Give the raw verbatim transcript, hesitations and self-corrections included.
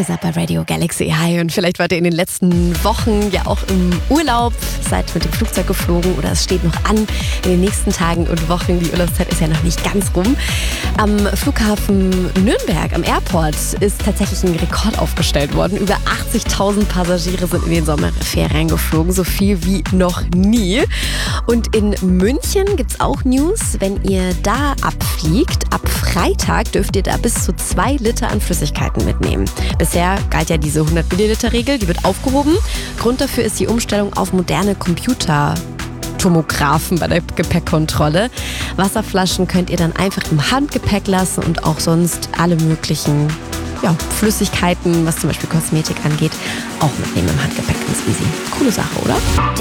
Ihr seid bei Radio Galaxy. Hi, und vielleicht wart ihr in den letzten Wochen ja auch im Urlaub, seid mit dem Flugzeug geflogen oder es steht noch an in den nächsten Tagen und Wochen. Die Urlaubszeit ist ja noch nicht ganz rum. Am Flughafen Nürnberg, am Airport, ist tatsächlich ein Rekord aufgestellt worden. Über achtzigtausend Passagiere sind in den Sommerferien geflogen, so viel wie noch nie. Und in München gibt es auch News, wenn ihr da abfliegt. Ab Freitag dürft ihr da bis zu zwei Liter an Flüssigkeiten mitnehmen. Bisher galt ja diese hundert Milliliter Regel, die wird aufgehoben. Grund dafür ist die Umstellung auf moderne Computertomographen bei der Gepäckkontrolle. Wasserflaschen könnt ihr dann einfach im Handgepäck lassen und auch sonst alle möglichen ja, Flüssigkeiten, was zum Beispiel Kosmetik angeht, auch mitnehmen im Handgepäck. Ganz easy. Coole Sache, oder?